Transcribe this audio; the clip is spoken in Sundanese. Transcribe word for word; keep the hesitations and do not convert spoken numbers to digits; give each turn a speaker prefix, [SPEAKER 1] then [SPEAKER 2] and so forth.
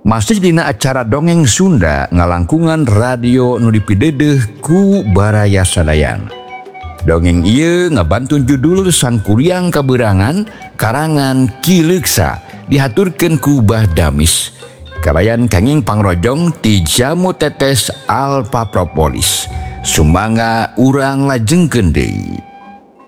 [SPEAKER 1] Masih dina acara dongeng Sunda ngalangkungan radio nu dipidedeh ku Baraya Sadayan. Dongeng ieu ngabantun judul Sang Kuryang Kaberangan karangan Ki Leuksa dihaturkeun ku Bah Damis. Kabayan kenging pangrojong ti Jamu Tetes Alfa Propolis. Sumangga urang lajengkeun deui.